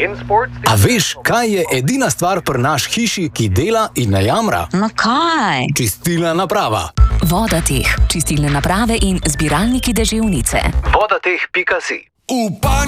A veš, kaj je edina stvar pri naš hiši, ki dela in ne jamra? No kaj? Čistilna naprava. Vodateh, čistilne naprave in zbiralniki deževnice. Vodateh.si